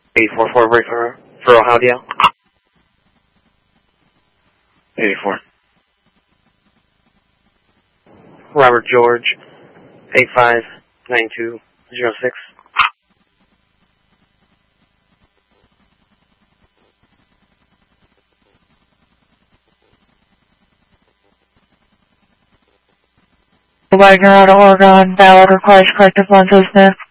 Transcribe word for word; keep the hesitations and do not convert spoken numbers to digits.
eight four four for, for Ohio. eighty-four. Robert George, eight five nine two zero six. Wagner out of Oregon, valid requires corrective lenses, Smith.